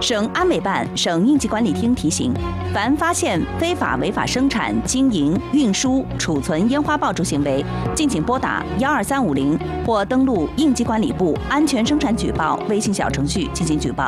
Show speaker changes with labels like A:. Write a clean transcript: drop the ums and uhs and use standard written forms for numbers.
A: 省安委办、省应急管理厅提醒：凡发现非法违法生产、经营、运输、储存烟花爆竹行为，敬请拨打12350或登录应急管理部安全生产举报微信小程序进行举报。